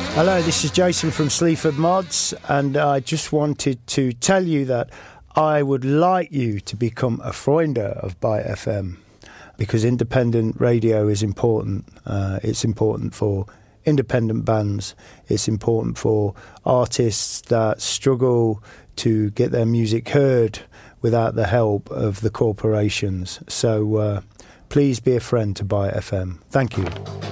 Hello, this is Jason from Sleaford Mods, and I just wanted to tell you that I would like you to become a Freunde of Byte FM, because independent radio is important. It's important for independent bands. It's important for artists that struggle to get their music heard without the help of the corporations. So please be a friend to Byte FM. Thank you.